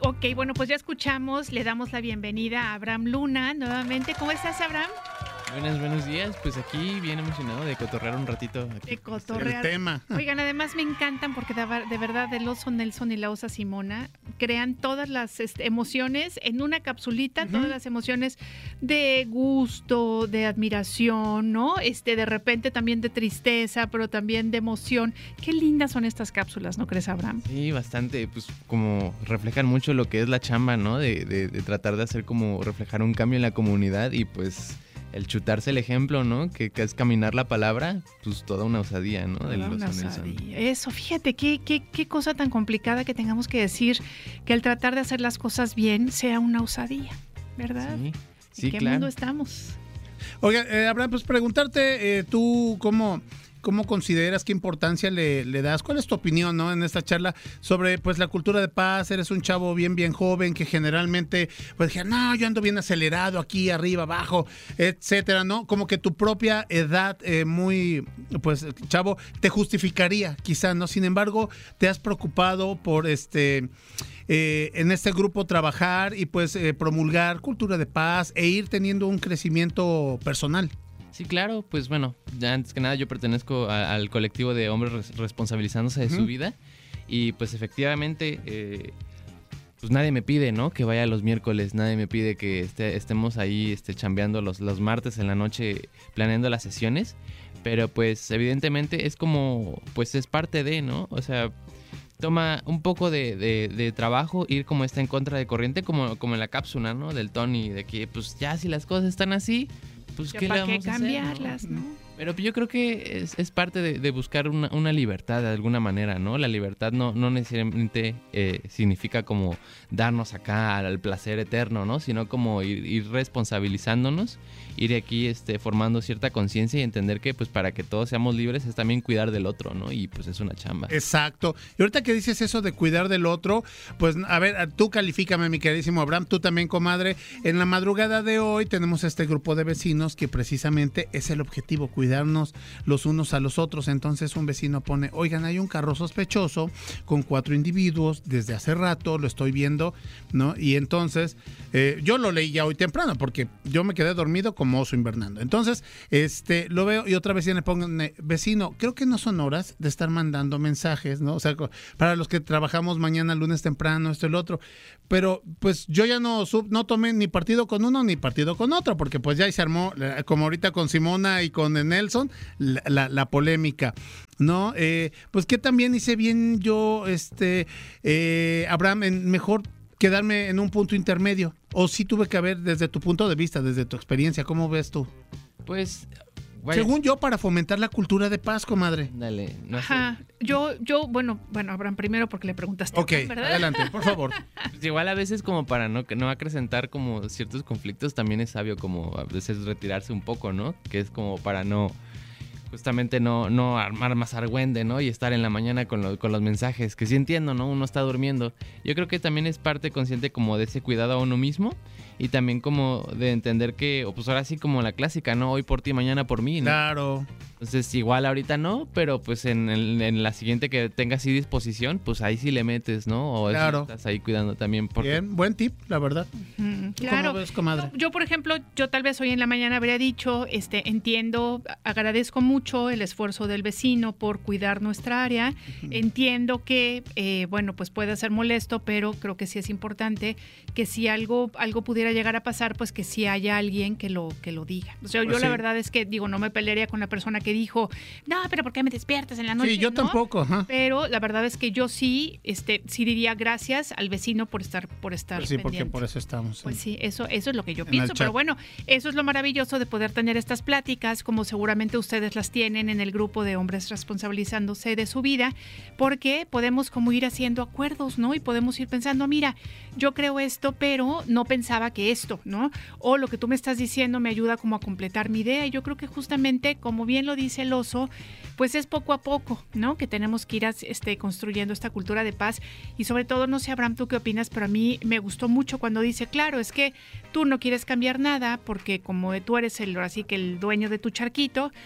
Ok, bueno, pues ya escuchamos, le damos la bienvenida a Abraham Luna nuevamente. ¿Cómo estás, Abraham? Buenos días, pues aquí bien emocionado de cotorrear un ratito. Aquí. De cotorrear. El tema. Oigan, además me encantan porque de verdad el oso Nelson y la osa Simona crean todas las emociones en una capsulita, todas las emociones de gusto, de admiración, ¿no? De repente también de tristeza, pero también de emoción. Qué lindas son estas cápsulas, ¿no crees, Abraham? Sí, bastante, pues como reflejan mucho lo que es la chamba, ¿no? De tratar de hacer como reflejar un cambio en la comunidad y pues el chutarse el ejemplo, ¿no? Que es caminar la palabra, pues toda una osadía, ¿no? Toda una osadía. Eso, fíjate, qué cosa tan complicada que tengamos que decir que el tratar de hacer las cosas bien sea una osadía, ¿verdad? Sí, ¿En qué mundo estamos? Oiga, Abraham, pues preguntarte, tú ¿cómo consideras, qué importancia le das? ¿Cuál es tu opinión, no, en esta charla sobre pues la cultura de paz? Eres un chavo bien joven que generalmente pues dije, no, yo ando bien acelerado aquí, arriba, abajo, etcétera, ¿no? Como que tu propia edad muy, pues, chavo, te justificaría quizá, ¿no? Sin embargo, te has preocupado por en este grupo trabajar y pues promulgar cultura de paz e ir teniendo un crecimiento personal. Sí, claro, pues bueno, ya antes que nada yo pertenezco al colectivo de hombres responsabilizándose de su vida y pues efectivamente pues nadie me pide, ¿no? Que vaya los miércoles, nadie me pide que estemos ahí chambeando los martes en la noche planeando las sesiones, pero pues evidentemente es como, pues es parte de, ¿no? O sea, toma un poco de trabajo ir como está en contra de corriente, como en la cápsula, ¿no? Del Tony, de que pues ya si las cosas están así, pues ¿qué le vamos a hacer? Cambiarlas, ¿no? Pero yo creo que es parte de buscar una libertad de alguna manera, ¿no? La libertad no necesariamente significa como darnos acá al placer eterno, ¿no? Sino como ir responsabilizándonos, ir aquí formando cierta conciencia y entender que pues para que todos seamos libres es también cuidar del otro, ¿no? Y pues es una chamba. Exacto. Y ahorita que dices eso de cuidar del otro, pues a ver, tú califícame, mi queridísimo Abraham, tú también, comadre. En la madrugada de hoy tenemos este grupo de vecinos que precisamente es el objetivo, cuidarnos los unos a los otros. Entonces un vecino pone, oigan, hay un carro sospechoso con 4 individuos desde hace rato, lo estoy viendo, ¿no? Y entonces yo lo leí ya hoy temprano porque yo me quedé dormido como oso invernando. Entonces lo veo y otra vecina le pongo, vecino, creo que no son horas de estar mandando mensajes, ¿no? O sea, para los que trabajamos mañana lunes temprano, esto y lo otro. Pero pues yo ya no tomé ni partido con uno ni partido con otro, porque pues ya se armó, como ahorita con Simona y con Nelson, la polémica, ¿no? Pues que también hice bien yo, Abraham, mejor quedarme en un punto intermedio, o sí tuve que haber, desde tu punto de vista, desde tu experiencia, ¿cómo ves tú? Pues según yo, para fomentar la cultura de paz, comadre. Dale, no Ajá. sé. Yo, bueno, Abraham, primero porque le preguntaste. Ok, ¿verdad? adelante, por favor. Pues igual a veces como para no acrecentar como ciertos conflictos, también es sabio como a veces retirarse un poco, ¿no? Que es como para justamente no armar más argüende, ¿no? Y estar en la mañana con los mensajes, que sí entiendo, ¿no? Uno está durmiendo. Yo creo que también es parte consciente como de ese cuidado a uno mismo y también como de entender que, pues ahora sí como la clásica, ¿no? Hoy por ti, mañana por mí, ¿no? Claro. Entonces igual ahorita no, pero pues en la siguiente que tengas así disposición, pues ahí sí le metes, ¿no? O claro. Estás ahí cuidando también. Porque... Bien, buen tip, la verdad. Claro. ¿Cómo ves, comadre? Yo, por ejemplo, tal vez hoy en la mañana habría dicho, entiendo, agradezco mucho el esfuerzo del vecino por cuidar nuestra área. Entiendo que, bueno, pues puede ser molesto, pero creo que sí es importante que si algo pudiera llegar a pasar, pues que sí haya alguien que lo diga. O sea, pues yo sí. La verdad es que, no me pelearía con la persona que dijo, no, pero ¿por qué me despiertas en la noche? Sí, yo ¿no? tampoco. Ajá. Pero la verdad es que yo sí diría gracias al vecino por estar Pues sí, pendiente. porque por eso estamos. Pues sí, eso es lo que yo pienso, pero bueno, eso es lo maravilloso de poder tener estas pláticas, como seguramente ustedes las tienen en el grupo de hombres responsabilizándose de su vida, porque podemos como ir haciendo acuerdos, ¿no? Y podemos ir pensando, mira, yo creo esto, pero no pensaba que esto, ¿no? O lo que tú me estás diciendo me ayuda como a completar mi idea, y yo creo que justamente, como bien lo dice el oso, pues es poco a poco, ¿no? Que tenemos que ir construyendo esta cultura de paz, y sobre todo, no sé, Abraham, tú qué opinas, pero a mí me gustó mucho cuando dice, claro, es que tú no quieres cambiar nada, porque como tú eres así que el dueño de tu charquito, pues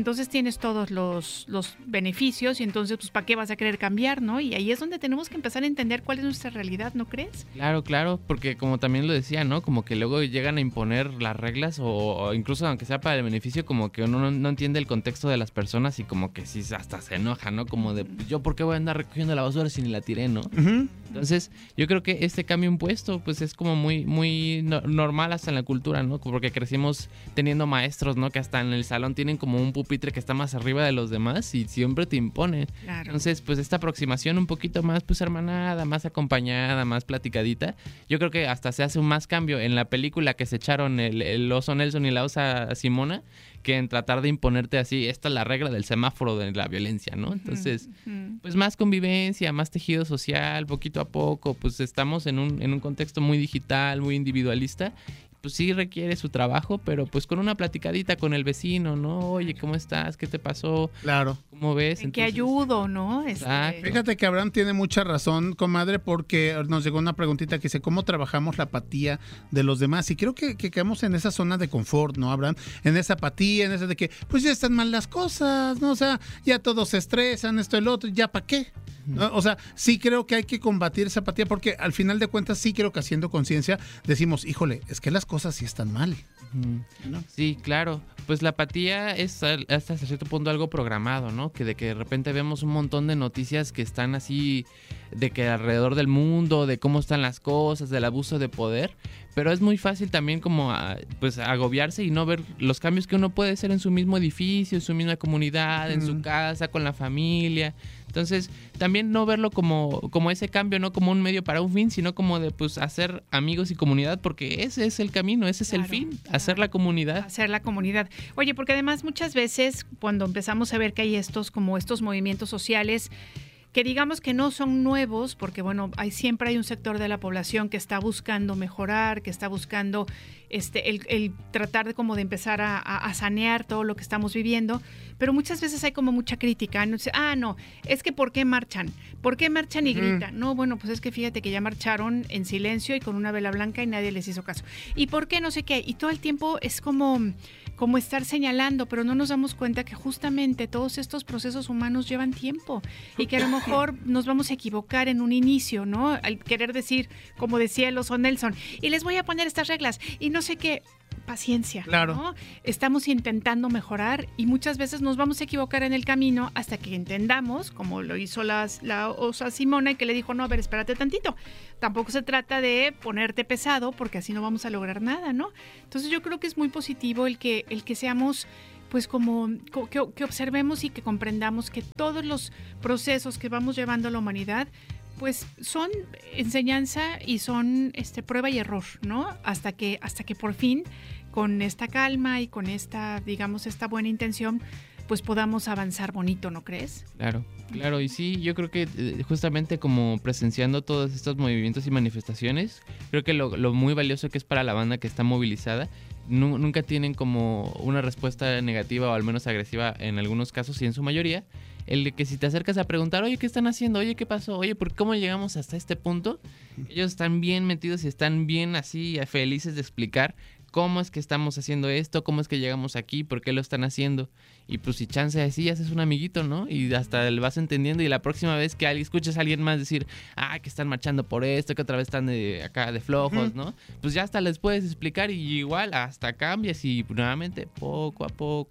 entonces tienes todos los beneficios y entonces pues ¿para qué vas a querer cambiar, no? Y ahí es donde tenemos que empezar a entender cuál es nuestra realidad, ¿no crees? Claro, porque como también lo decía, ¿no? Como que luego llegan a imponer las reglas o incluso aunque sea para el beneficio, como que uno no entiende el contexto de las personas y como que sí hasta se enoja, ¿no? Como de, yo ¿por qué voy a andar recogiendo la basura si ni la tiré, ¿no? Uh-huh. Entonces, yo creo que este cambio impuesto, pues es como muy normal hasta en la cultura, ¿no? Porque crecimos teniendo maestros, ¿no? Que hasta en el salón tienen como un pupitre que está más arriba de los demás y siempre te impone. Claro. Entonces, pues esta aproximación un poquito más, pues hermanada, más acompañada, más platicadita, yo creo que hasta se hace un más cambio en la película que se echaron el oso Nelson y la osa Simona, que en tratar de imponerte así, esta es la regla del semáforo de la violencia, ¿no? Entonces, pues más convivencia, más tejido social, poquito a poco, pues estamos en un contexto muy digital, muy individualista, pues sí requiere su trabajo, pero pues con una platicadita con el vecino, ¿no? Oye, ¿cómo estás? ¿Qué te pasó? Claro. ¿Cómo ves? ¿En qué ayudo, no? Exacto. Fíjate que Abraham tiene mucha razón, comadre, porque nos llegó una preguntita que dice, ¿cómo trabajamos la apatía de los demás? Y creo que quedamos en esa zona de confort, ¿no, Abraham? En esa apatía, en esa de que, pues ya están mal las cosas, ¿no? O sea, ya todos se estresan, esto y lo otro, ¿ya para qué? ¿No? O sea, sí creo que hay que combatir esa apatía porque al final de cuentas sí creo que haciendo conciencia decimos, híjole, es que las cosas sí están mal, ¿no? Sí, claro. Pues la apatía es hasta cierto punto algo programado, ¿no? Que de repente vemos un montón de noticias que están así, de que alrededor del mundo, de cómo están las cosas, del abuso de poder, pero es muy fácil también como pues agobiarse y no ver los cambios que uno puede hacer en su mismo edificio, en su misma comunidad, en su casa, con la familia. Entonces, también no verlo como ese cambio, no como un medio para un fin, sino como de pues hacer amigos y comunidad, porque ese es el camino, ese es el fin, hacer la comunidad. Hacer la comunidad. Oye, porque además muchas veces cuando empezamos a ver que hay estos movimientos sociales, que digamos que no son nuevos, porque bueno, siempre hay un sector de la población que está buscando mejorar, que está buscando el tratar de como de empezar a sanear todo lo que estamos viviendo, pero muchas veces hay como mucha crítica, ¿no? No, es que ¿por qué marchan? ¿Por qué marchan y gritan? No, bueno, pues es que fíjate que ya marcharon en silencio y con una vela blanca y nadie les hizo caso. ¿Y por qué no sé qué? Y todo el tiempo es como estar señalando, pero no nos damos cuenta que justamente todos estos procesos humanos llevan tiempo y que a lo mejor nos vamos a equivocar en un inicio, ¿no? Al querer decir, como decía el oso Nelson, y les voy a poner estas reglas y no sé qué. Paciencia, claro, ¿no? Estamos intentando mejorar y muchas veces nos vamos a equivocar en el camino hasta que entendamos, como lo hizo la osa Simona, y que le dijo, no, a ver, espérate tantito. Tampoco se trata de ponerte pesado porque así no vamos a lograr nada, ¿no? Entonces yo creo que es muy positivo el que seamos, pues que observemos y que comprendamos que todos los procesos que vamos llevando a la humanidad pues son enseñanza y son prueba y error, ¿no? Hasta que por fin, con esta calma y con esta, digamos, esta buena intención, pues podamos avanzar bonito, ¿no crees? Claro, y sí, yo creo que justamente como presenciando todos estos movimientos y manifestaciones, creo que lo muy valioso que es para la banda que está movilizada, nunca tienen como una respuesta negativa o al menos agresiva en algunos casos y en su mayoría. El de que si te acercas a preguntar, oye, ¿qué están haciendo? Oye, ¿qué pasó? Oye, ¿cómo llegamos hasta este punto? Ellos están bien metidos y están bien así felices de explicar cómo es que estamos haciendo esto, cómo es que llegamos aquí, por qué lo están haciendo. Y pues si chance así, haces un amiguito, ¿no? Y hasta le vas entendiendo y la próxima vez que escuches a alguien más decir, que están marchando por esto, que otra vez están acá de flojos, ¿no? Pues ya hasta les puedes explicar y igual hasta cambias y nuevamente poco a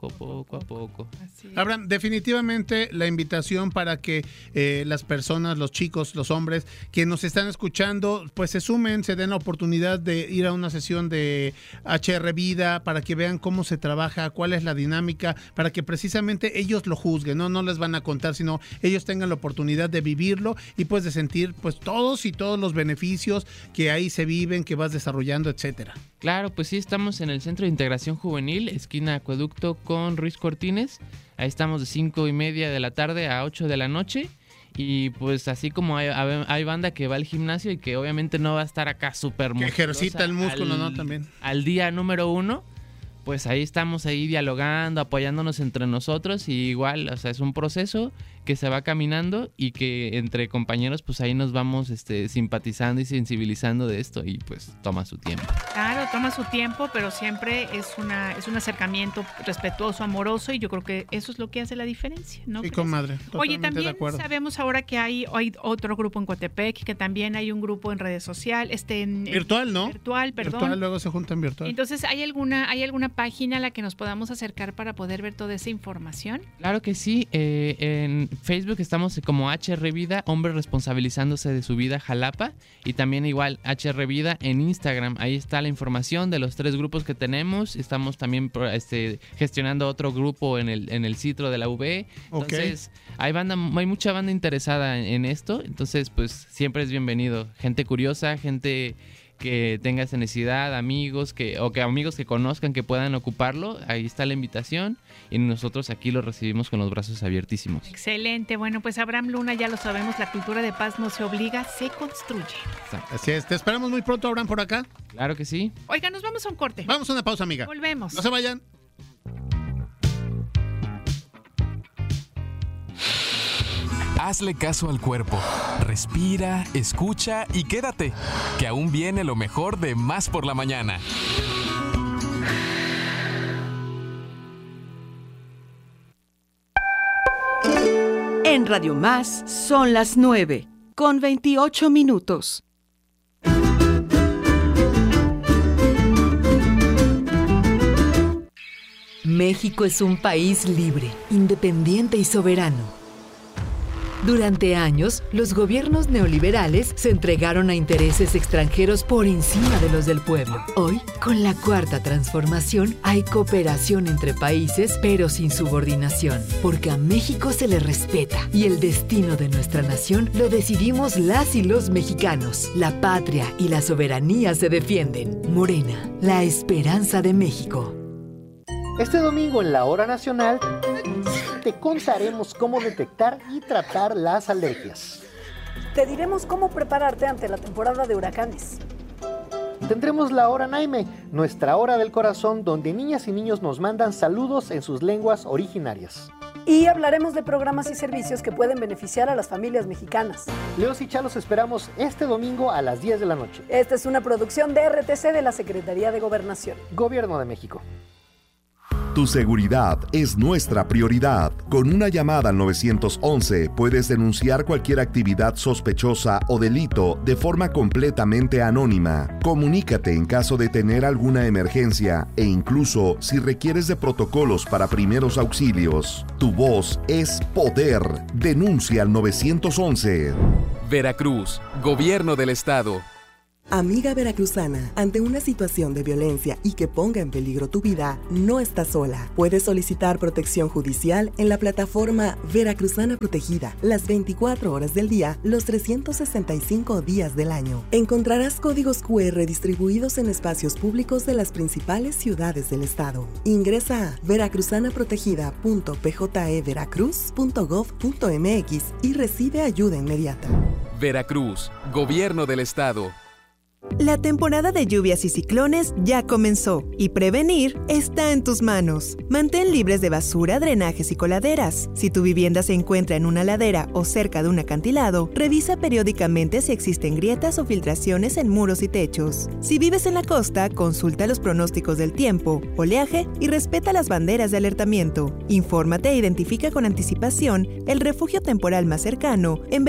poco. Abraham, definitivamente la invitación para que las personas, los chicos, los hombres que nos están escuchando, pues se sumen, se den la oportunidad de ir a una sesión de HR Vida para que vean cómo se trabaja, cuál es la dinámica, para que precisamente ellos lo juzguen, no les van a contar, sino ellos tengan la oportunidad de vivirlo y pues de sentir pues todos los beneficios que ahí se viven, que vas desarrollando, etcétera. Claro, pues sí, estamos en el Centro de Integración Juvenil, esquina Acueducto con Ruiz Cortines. Ahí estamos de 5:30 de la tarde a 8 de la noche. Y pues así como hay banda que va al gimnasio y que obviamente no va a estar acá súper musculosa. Que ejercita el músculo, ¿no? También. Al día número 1, pues ahí estamos ahí dialogando, apoyándonos entre nosotros y igual, o sea, es un proceso que se va caminando y que entre compañeros pues ahí nos vamos simpatizando y sensibilizando de esto y pues toma su tiempo. Claro, toma su tiempo, pero siempre es un acercamiento respetuoso, amoroso y yo creo que eso es lo que hace la diferencia, ¿no? Sí, comadre. Oye, también sabemos ahora que hay otro grupo en Coatepec, que también hay un grupo en redes sociales, virtual, ¿no? Virtual, Virtual, luego se juntan virtual. Entonces, ¿hay alguna página a la que nos podamos acercar para poder ver toda esa información? Claro que sí, en Facebook estamos como HR Vida, Hombre Responsabilizándose de su Vida Jalapa, y también igual HR Vida en Instagram. Ahí está la información de los 3 grupos que tenemos. Estamos también gestionando otro grupo en el Citro de la UB. Entonces, hay mucha banda interesada en esto. Entonces, pues siempre es bienvenido. Gente curiosa, gente que tenga esa necesidad, amigos que conozcan que puedan ocuparlo, ahí está la invitación y nosotros aquí lo recibimos con los brazos abiertísimos. Excelente, bueno pues Abraham Luna, ya lo sabemos, la cultura de paz no se obliga, se construye. Así es, te esperamos muy pronto, Abraham, por acá. Claro que sí. Oiga, nos vamos a un corte. Vamos a una pausa, amiga. Volvemos. No se vayan. Hazle caso al cuerpo. Respira, escucha y quédate, que aún viene lo mejor de Más por la Mañana. En Radio Más son las 9:28. México es un país libre, independiente y soberano. Durante años, los gobiernos neoliberales se entregaron a intereses extranjeros por encima de los del pueblo. Hoy, con la Cuarta Transformación, hay cooperación entre países, pero sin subordinación, porque a México se le respeta y el destino de nuestra nación lo decidimos las y los mexicanos. La patria y la soberanía se defienden. Morena, la esperanza de México. Este domingo en la Hora Nacional te contaremos cómo detectar y tratar las alergias. Te diremos cómo prepararte ante la temporada de huracanes. Tendremos la Hora Naime, nuestra hora del corazón, donde niñas y niños nos mandan saludos en sus lenguas originarias. Y hablaremos de programas y servicios que pueden beneficiar a las familias mexicanas. Leos y Chalos esperamos este domingo a las 10 de la noche. Esta es una producción de RTC de la Secretaría de Gobernación. Gobierno de México. Tu seguridad es nuestra prioridad. Con una llamada al 911 puedes denunciar cualquier actividad sospechosa o delito de forma completamente anónima. Comunícate en caso de tener alguna emergencia e incluso si requieres de protocolos para primeros auxilios. Tu voz es poder. Denuncia al 911. Veracruz, Gobierno del Estado. Amiga veracruzana, ante una situación de violencia y que ponga en peligro tu vida, no estás sola. Puedes solicitar protección judicial en la plataforma Veracruzana Protegida, las 24 horas del día, los 365 días del año. Encontrarás códigos QR distribuidos en espacios públicos de las principales ciudades del estado. Ingresa a veracruzanaprotegida.pjeveracruz.gov.mx y recibe ayuda inmediata. Veracruz, Gobierno del Estado. La temporada de lluvias y ciclones ya comenzó y prevenir está en tus manos. Mantén libres de basura, drenajes y coladeras. Si tu vivienda se encuentra en una ladera o cerca de un acantilado, revisa periódicamente si existen grietas o filtraciones en muros y techos. Si vives en la costa, consulta los pronósticos del tiempo, oleaje y respeta las banderas de alertamiento. Infórmate e identifica con anticipación el refugio temporal más cercano en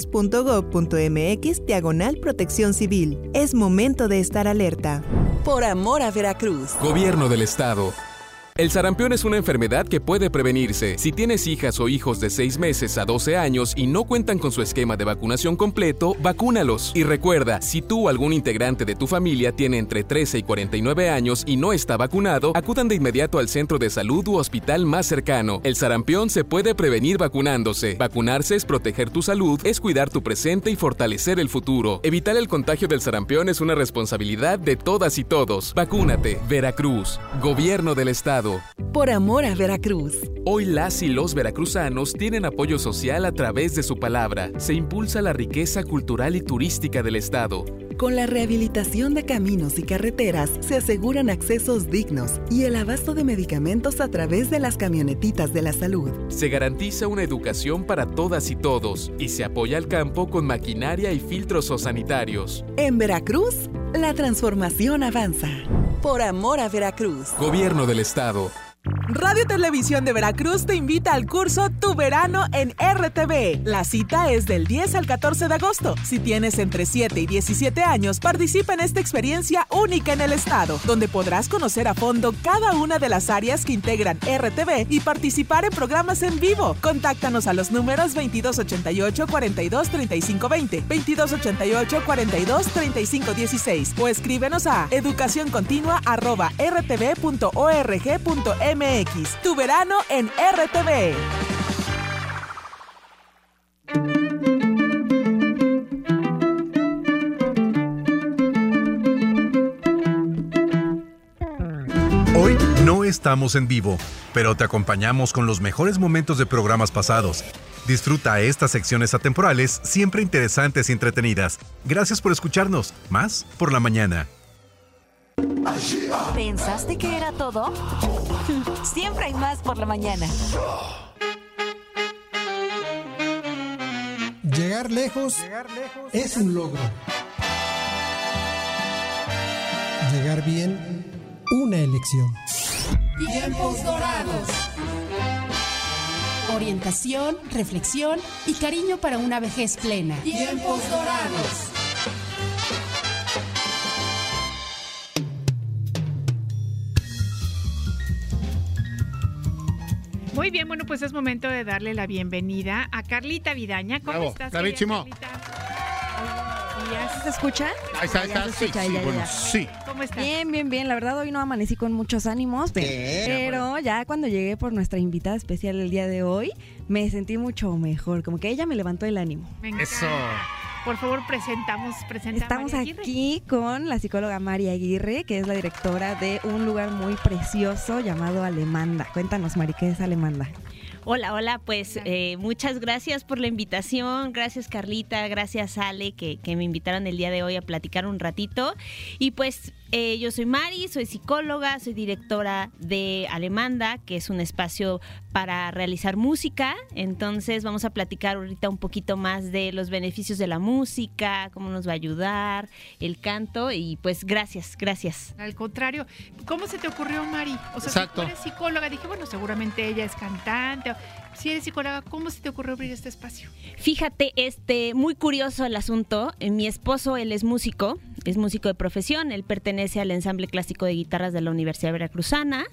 veracruz.gov.mx/protección civil. Es momento de estar alerta. Por amor a Veracruz. Gobierno del Estado. El sarampión es una enfermedad que puede prevenirse. Si tienes hijas o hijos de 6 meses a 12 años y no cuentan con su esquema de vacunación completo, vacúnalos. Y recuerda, si tú o algún integrante de tu familia tiene entre 13 y 49 años y no está vacunado, acudan de inmediato al centro de salud u hospital más cercano. El sarampión se puede prevenir vacunándose. Vacunarse es proteger tu salud, es cuidar tu presente y fortalecer el futuro. Evitar el contagio del sarampión es una responsabilidad de todas y todos. Vacúnate. Veracruz, Gobierno del Estado. Estado. Por amor a Veracruz. Hoy las y los veracruzanos tienen apoyo social a través de su palabra. Se impulsa la riqueza cultural y turística del Estado. Con la rehabilitación de caminos y carreteras se aseguran accesos dignos y el abasto de medicamentos a través de las camionetitas de la salud. Se garantiza una educación para todas y todos y se apoya al campo con maquinaria y filtros sanitarios. En Veracruz, la transformación avanza. Por amor a Veracruz. Gobierno del Estado. Radio Televisión de Veracruz te invita al curso Tu Verano en RTV. La cita es del 10 al 14 de agosto. Si tienes entre 7 y 17 años, participa en esta experiencia única en el estado, donde podrás conocer a fondo cada una de las áreas que integran RTV y participar en programas en vivo. Contáctanos a los números 2288-423520, 2288-423516 o escríbenos a educacioncontinua@rtv.org.mx. Tu verano en RTV. Hoy no estamos en vivo, pero te acompañamos con los mejores momentos de programas pasados. Disfruta estas secciones atemporales siempre interesantes y entretenidas. Gracias por escucharnos. Más por la mañana. ¿Pensaste que era todo? Siempre hay más por la mañana. Llegar lejos es un logro. Llegar bien, una elección. Tiempos dorados. Orientación, reflexión y cariño para una vejez plena. Tiempos dorados. Muy bien, bueno, pues es momento de darle la bienvenida a Carlita Vidaña. ¿Cómo estás? Bravísimo. ¿Se escucha? Ahí está, sí, sí. ¿Cómo estás? Bien. La verdad, hoy no amanecí con muchos ánimos, pero ya cuando llegué por nuestra invitada especial el día de hoy, me sentí mucho mejor. Como que ella me levantó el ánimo. Eso. Por favor, presenta Estamos a María aquí con la psicóloga María Aguirre, que es la directora de un lugar muy precioso llamado Alemanda. Cuéntanos, Mari, ¿qué es Alemanda? Hola, pues muchas gracias por la invitación, gracias Carlita, gracias Ale, que me invitaron el día de hoy a platicar un ratito. Y pues yo soy Mari, soy psicóloga, soy directora de Alemanda, que es un espacio para realizar música. Entonces vamos a platicar ahorita un poquito más de los beneficios de la música, cómo nos va a ayudar, el canto, y pues gracias. Al contrario, ¿cómo se te ocurrió, Mari? O sea, Exacto. Si tú eres psicóloga, dije, bueno, seguramente ella es cantante. Si eres psicóloga, ¿cómo se te ocurrió abrir este espacio? Fíjate, muy curioso el asunto. Mi esposo, él es músico de profesión, él pertenece al ensamble clásico de guitarras de la Universidad Veracruzana,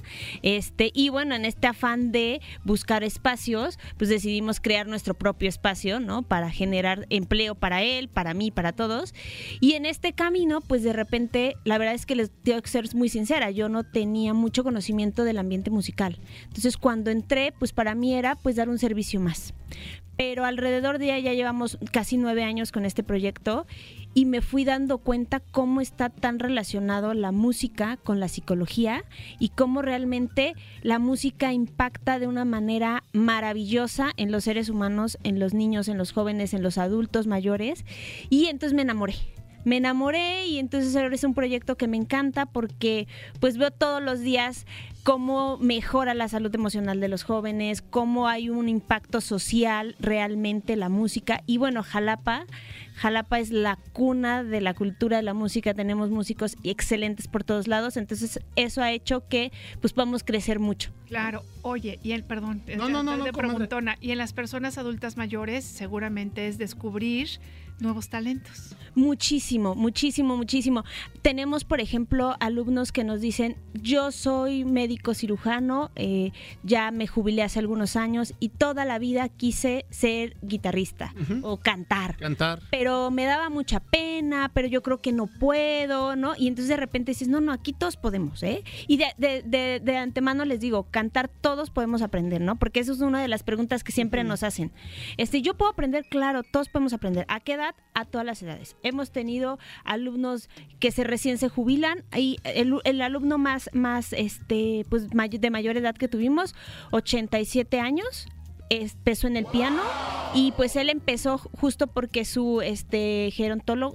y bueno, en este afán de buscar espacios, pues decidimos crear nuestro propio espacio, ¿no? Para generar empleo para él, para mí, para todos. Y en este camino, pues de repente, la verdad es que les tengo que ser muy sincera, yo no tenía mucho conocimiento del ambiente musical. Entonces, cuando entré, pues para mí era pues dar un servicio más. Pero alrededor de ella ya llevamos casi 9 años con este proyecto y me fui dando cuenta cómo está tan relacionado la música con la psicología y cómo realmente la música impacta de una manera maravillosa en los seres humanos, en los niños, en los jóvenes, en los adultos mayores. Y entonces me enamoré y entonces ahora es un proyecto que me encanta porque pues veo todos los días cómo mejora la salud emocional de los jóvenes, cómo hay un impacto social realmente la música. Y bueno, Jalapa es la cuna de la cultura de la música, tenemos músicos excelentes por todos lados, entonces eso ha hecho que pues podamos crecer mucho. Claro, oye, y el perdón, no, preguntona, y en las personas adultas mayores seguramente es descubrir nuevos talentos. Muchísimo. Tenemos, por ejemplo, alumnos que nos dicen, yo soy médico cirujano, ya me jubilé hace algunos años y toda la vida quise ser guitarrista o cantar. Pero me daba mucha pena, pero yo creo que no puedo, ¿no? Y entonces de repente dices, no, aquí todos podemos, ¿eh? Y de antemano les digo, cantar todos podemos aprender, ¿no? Porque eso es una de las preguntas que siempre nos hacen. Yo puedo aprender, claro, todos podemos aprender. ¿A qué edad? verdad a todas las edades. Hemos tenido alumnos que recién se jubilan, y el alumno más pues de mayor edad que tuvimos, 87 años, empezó en el piano, y pues él empezó justo porque su gerontólogo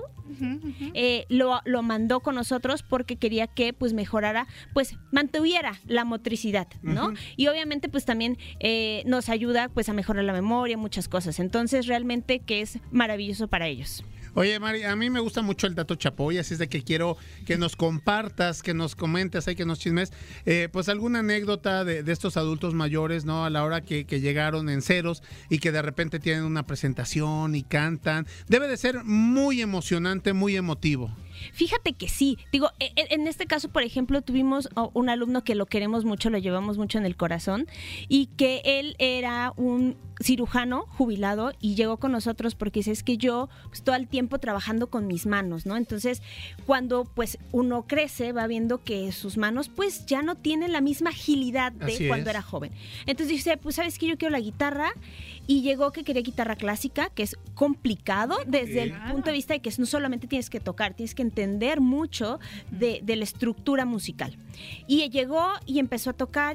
lo mandó con nosotros porque quería que pues mejorara, pues mantuviera la motricidad, ¿no? Y obviamente pues también nos ayuda pues a mejorar la memoria, muchas cosas. Entonces realmente que es maravilloso para ellos. Oye, Mari, a mí me gusta mucho el dato Chapoy, así es de que quiero que nos compartas, que nos comentes, que nos chismes, pues alguna anécdota de estos adultos mayores, ¿no? A la hora que llegaron en ceros y que de repente tienen una presentación y cantan. Debe de ser muy emocionante, muy emotivo. Fíjate que sí, digo, en este caso, por ejemplo, tuvimos un alumno que lo queremos mucho, lo llevamos mucho en el corazón, y que él era un cirujano jubilado y llegó con nosotros porque dice, es que yo pues, todo el tiempo trabajando con mis manos, ¿no? Entonces, cuando pues uno crece, va viendo que sus manos pues ya no tienen la misma agilidad de cuando era joven. Entonces dice, pues sabes que yo quiero la guitarra, y llegó que quería guitarra clásica, que es complicado desde el punto de vista de que no solamente tienes que tocar, tienes que entender mucho de la estructura musical. Y llegó y empezó a tocar,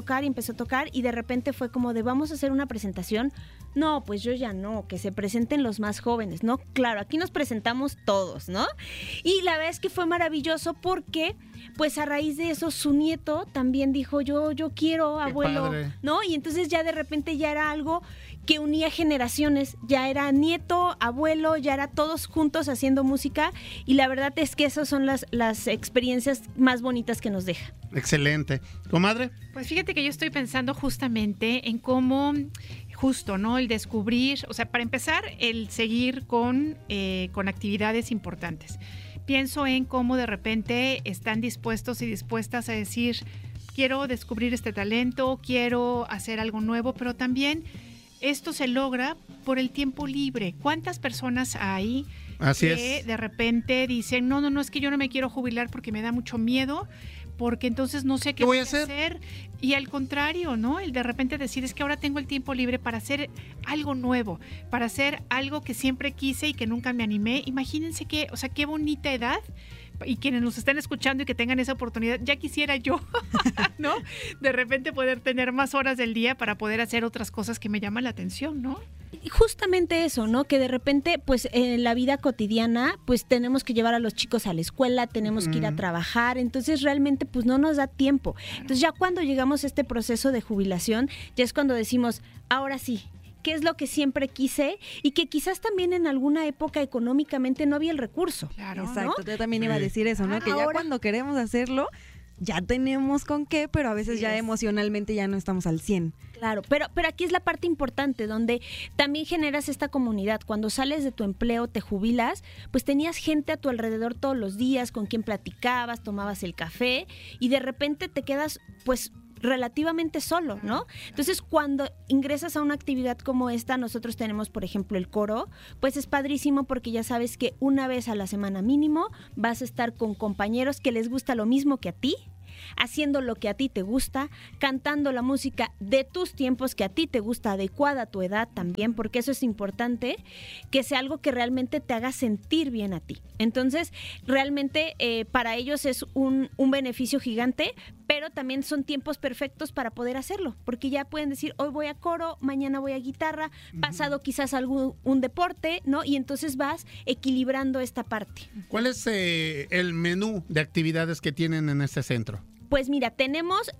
y de repente fue como de, vamos a hacer una presentación. No, pues yo ya no, que se presenten los más jóvenes, ¿no? Claro, aquí nos presentamos todos, ¿no? Y la verdad es que fue maravilloso porque, pues a raíz de eso, su nieto también dijo, yo quiero, abuelo, ¿no? Y entonces ya de repente ya era algo que unía generaciones, ya era nieto, abuelo, ya era todos juntos haciendo música, y la verdad es que esas son las experiencias más bonitas que nos deja. Excelente. ¿Comadre? Pues fíjate que yo estoy pensando justamente en cómo, justo, ¿no? El descubrir, o sea, para empezar, el seguir con actividades importantes. Pienso en cómo de repente están dispuestos y dispuestas a decir, quiero descubrir este talento, quiero hacer algo nuevo, pero también esto se logra por el tiempo libre. ¿Cuántas personas hay que de repente dicen, no, es que yo no me quiero jubilar porque me da mucho miedo, porque entonces no sé qué voy a hacer? Y al contrario, ¿no? El de repente decir, es que ahora tengo el tiempo libre para hacer algo nuevo, para hacer algo que siempre quise y que nunca me animé. Imagínense qué bonita edad. Y quienes nos estén escuchando y que tengan esa oportunidad, ya quisiera yo, ¿no? De repente poder tener más horas del día para poder hacer otras cosas que me llaman la atención, ¿no? Y justamente eso, ¿no? Que de repente, pues en la vida cotidiana, pues tenemos que llevar a los chicos a la escuela, tenemos que ir a trabajar, entonces realmente pues no nos da tiempo. Entonces ya cuando llegamos a este proceso de jubilación, ya es cuando decimos, ahora sí, ¿qué es lo que siempre quise? Y que quizás también en alguna época económicamente no había el recurso. Claro, exacto, ¿no? Yo también iba a decir eso, ¿no? Que ya cuando queremos hacerlo, ya tenemos con qué, pero a veces ya emocionalmente ya no estamos al 100. Claro, pero aquí es la parte importante, donde también generas esta comunidad. Cuando sales de tu empleo, te jubilas, pues tenías gente a tu alrededor todos los días, con quien platicabas, tomabas el café, y de repente te quedas, pues, relativamente solo, ¿no? Entonces, cuando ingresas a una actividad como esta, nosotros tenemos, por ejemplo, el coro, pues es padrísimo porque ya sabes que una vez a la semana mínimo vas a estar con compañeros que les gusta lo mismo que a ti, haciendo lo que a ti te gusta, cantando la música de tus tiempos que a ti te gusta, adecuada a tu edad también, porque eso es importante, que sea algo que realmente te haga sentir bien a ti. Entonces, realmente para ellos es un beneficio gigante, pero también son tiempos perfectos para poder hacerlo, porque ya pueden decir, hoy voy a coro, mañana voy a guitarra, pasado quizás un deporte, ¿no? Y entonces vas equilibrando esta parte. ¿Cuál es el menú de actividades que tienen en este centro? Pues mira, tenemos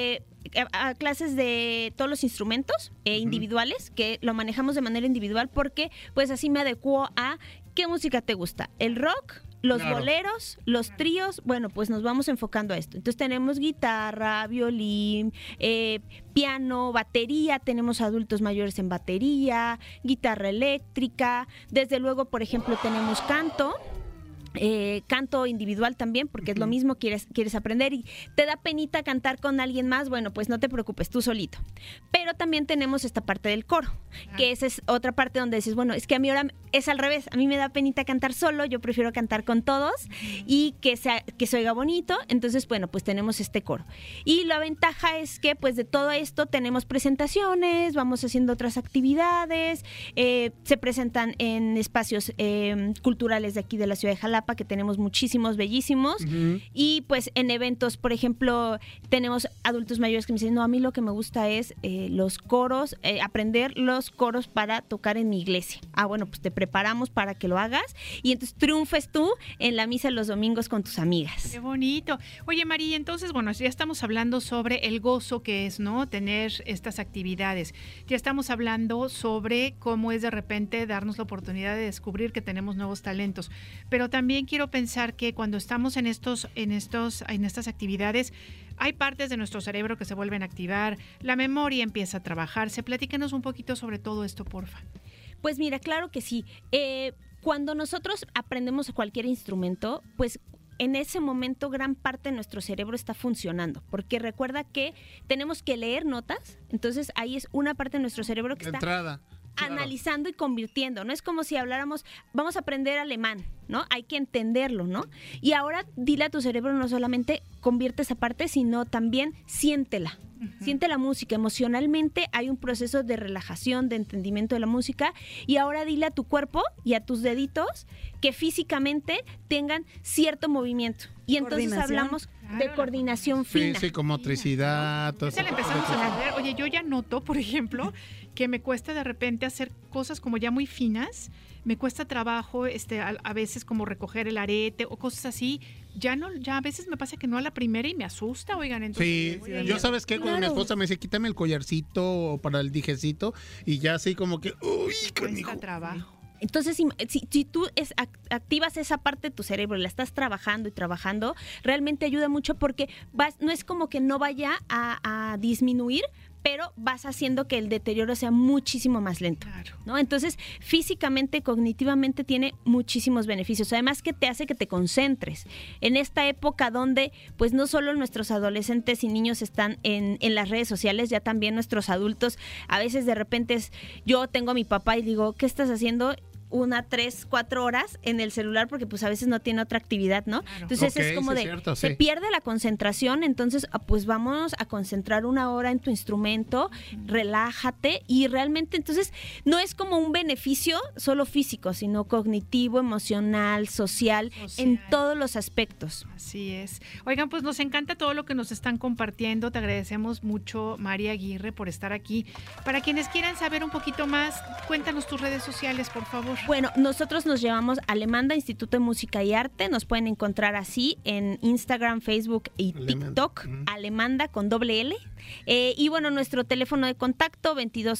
clases de todos los instrumentos individuales, que lo manejamos de manera individual porque pues así me adecuo a qué música te gusta. El rock, los boleros, los tríos, bueno, pues nos vamos enfocando a esto. Entonces tenemos guitarra, violín, piano, batería, tenemos adultos mayores en batería, guitarra eléctrica, desde luego, por ejemplo, tenemos canto. canto individual también, porque es lo mismo, quieres aprender y te da penita cantar con alguien más, bueno, pues no te preocupes, tú solito. Pero también tenemos esta parte del coro, que esa es otra parte donde dices, bueno, es que a mí ahora es al revés, a mí me da penita cantar solo, yo prefiero cantar con todos y que se oiga bonito, entonces, bueno, pues tenemos este coro. Y la ventaja es que, pues de todo esto tenemos presentaciones, vamos haciendo otras actividades, se presentan en espacios culturales de aquí de la ciudad de Jalapa, que tenemos muchísimos, bellísimos, y pues en eventos, por ejemplo, tenemos adultos mayores que me dicen, no, a mí lo que me gusta es los coros, aprender los coros para tocar en mi iglesia. Bueno, pues te preparamos para que lo hagas y entonces triunfes tú en la misa los domingos con tus amigas. Qué bonito. Oye, María, entonces, bueno, ya estamos hablando sobre el gozo que es, ¿no?, tener estas actividades. Ya estamos hablando sobre cómo es de repente darnos la oportunidad de descubrir que tenemos nuevos talentos, pero también quiero pensar que cuando estamos en estas actividades hay partes de nuestro cerebro que se vuelven a activar, la memoria empieza a trabajarse. Platícanos un poquito sobre todo esto, porfa. Pues mira, claro que sí. Cuando nosotros aprendemos cualquier instrumento, pues en ese momento gran parte de nuestro cerebro está funcionando, porque recuerda que tenemos que leer notas, entonces ahí es una parte de nuestro cerebro que está analizando y convirtiendo, ¿no? Es como si habláramos, vamos a aprender alemán, ¿no? Hay que entenderlo, ¿no? Y ahora dile a tu cerebro, no solamente convierte esa parte, sino también siéntela. Siente la música, emocionalmente hay un proceso de relajación, de entendimiento de la música, y ahora dile a tu cuerpo y a tus deditos que físicamente tengan cierto movimiento. Y entonces hablamos de coordinación fina. Sí, con motricidad. Todo eso. Empezamos a ver, oye, yo ya noto, por ejemplo, que me cuesta de repente hacer cosas como ya muy finas, me cuesta trabajo a veces como recoger el arete o cosas así. Ya a veces me pasa que no a la primera y me asusta, oigan. Entonces, sí, yo sabes qué, cuando mi esposa me dice, quítame el collarcito para el dijecito, y ya así como que, uy, cuesta trabajo. Entonces, si tú activas esa parte de tu cerebro y la estás trabajando y trabajando, realmente ayuda mucho porque no es como que no vaya a disminuir, pero vas haciendo que el deterioro sea muchísimo más lento, ¿no? Entonces, físicamente, cognitivamente tiene muchísimos beneficios. Además que te hace que te concentres. En esta época donde, pues no solo nuestros adolescentes y niños están en las redes sociales, ya también nuestros adultos, a veces de repente yo tengo a mi papá y digo, ¿qué estás haciendo? 1, 3, 4 horas en el celular porque pues a veces no tiene otra actividad, ¿no? Claro. Entonces es como se pierde la concentración, entonces pues vamos a concentrar 1 hora en tu instrumento, relájate y realmente entonces no es como un beneficio solo físico, sino cognitivo, emocional, social, en todos los aspectos. Así es. Oigan, pues nos encanta todo lo que nos están compartiendo, te agradecemos mucho, María Aguirre, por estar aquí. Para quienes quieran saber un poquito más, cuéntanos tus redes sociales, por favor. Bueno, nosotros nos llamamos Alemanda, Instituto de Música y Arte. Nos pueden encontrar así en Instagram, Facebook y TikTok. Alemanda con doble L. Y bueno, nuestro teléfono de contacto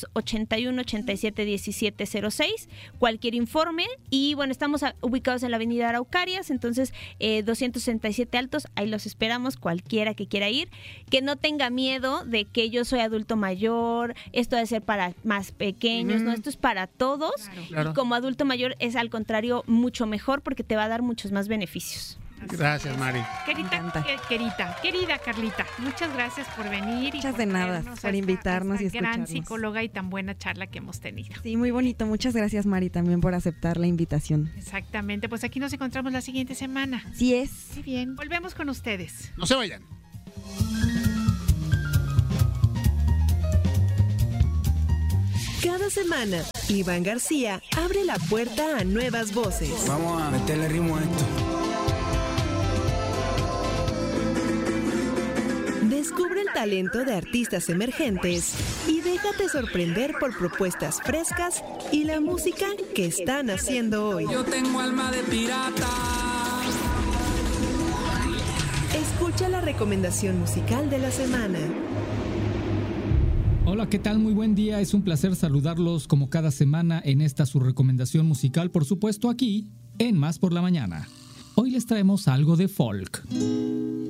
2281-871706. Cualquier informe. Y bueno, estamos ubicados en la avenida Araucarias, entonces 267 Altos. Ahí los esperamos, cualquiera que quiera ir. Que no tenga miedo de que yo soy adulto mayor, esto debe ser para más pequeños, no, esto es para todos. Claro. Y como adulto mayor es al contrario mucho mejor porque te va a dar muchos más beneficios. Gracias, Mari. Querida Carlita, muchas gracias por venir. Muchas de nada, por invitarnos y escucharnos. Gran psicóloga y tan buena charla que hemos tenido. Sí, muy bonito. Muchas gracias, Mari, también por aceptar la invitación. Exactamente, pues aquí nos encontramos la siguiente semana. Sí es. Muy bien, volvemos con ustedes. No se vayan. Cada semana, Iván García abre la puerta a nuevas voces. Vamos a meterle ritmo a esto. Descubre el talento de artistas emergentes y déjate sorprender por propuestas frescas y la música que están haciendo hoy. Yo tengo alma de pirata. Escucha la recomendación musical de la semana. Hola, ¿qué tal? Muy buen día. Es un placer saludarlos como cada semana en esta su recomendación musical, por supuesto aquí en Más por la Mañana. Hoy les traemos algo de folk.